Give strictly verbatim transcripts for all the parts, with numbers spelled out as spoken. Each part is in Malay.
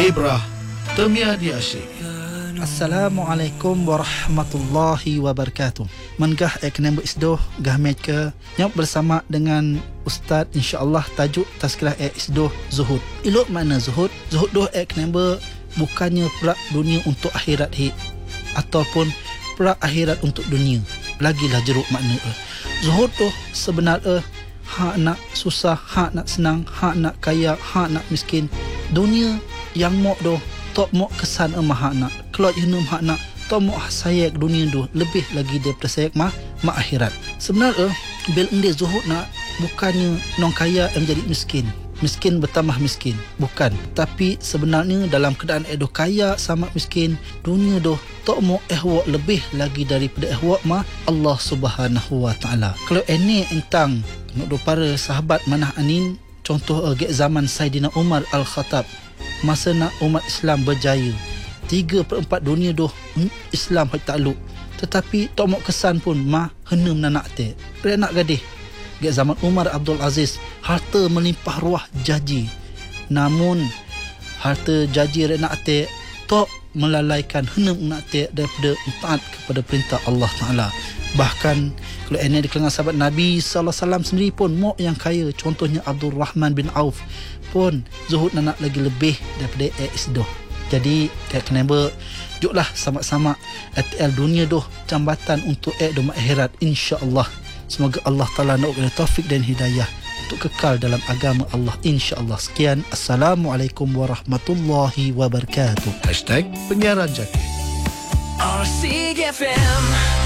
Ibrah Temia di Asyik. Assalamualaikum warahmatullahi wabarakatuh. Mengah ek nombor isdoh gah meka nyap bersama dengan Ustaz insya-Allah tajuk tazkirah ek isdoh zuhud. Ilok mana zuhud? Zuhud doh ek nombor bukannya perak dunia untuk akhirat hi ataupun perak akhirat untuk dunia. Lagilah jeruk makna eh. Zuhud doh sebenarnya hak nak susah, hak nak senang, hak nak kaya, hak nak miskin. Dunia yang mok doh tok mok kesan emah nak kelot yenum hak nak tok mok sayak dunia doh lebih lagi daripada sayak mah mak akhirat. Sebenarnya bil ende zuhud nak bukannya nong kaya yang menjadi miskin, miskin bertambah miskin, bukan. Tapi sebenarnya dalam keadaan edoh kaya sama miskin, dunia doh tok mok ehwak lebih lagi daripada ehwak mah Allah Subhanahu wa taala. Kalau ini entang nak do para sahabat manah anin, contoh agak zaman Saidina Umar Al-Khattab, masa nak umat Islam berjaya, tiga per empat dunia doh Islam hak takluk, tetapi tok mok kesan pun mah henum nanak te nak gadih. Gak zaman Umar Abdul Aziz, harta melimpah ruah jaji, namun harta jaji nak te tok melalaikan henum nak te daripada taat kepada perintah Allah Taala. Bahkan kalau ini di kalangan sahabat Nabi sallallahu alaihi wasallam sendiri pun mok yang kaya, contohnya Abdul Rahman bin Auf pun zuhud nak lagi lebih daripada isdoh. Jadi kita kena juklah sama-sama A T L dunia doh jambatan untuk ek doh akhirat insya-Allah. Semoga Allah Taala nak beri taufik dan hidayah untuk kekal dalam agama Allah insya-Allah. Sekian, assalamualaikum warahmatullahi wabarakatuh. Hashtag Penyiaran Jaki. R C F M.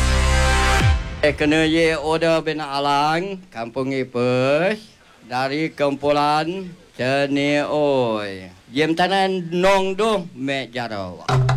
Eh, kena ye order bin Alang, Kampung Ipes, dari kumpulan Ceni Oi. Yem tanan nong doh mek jaro.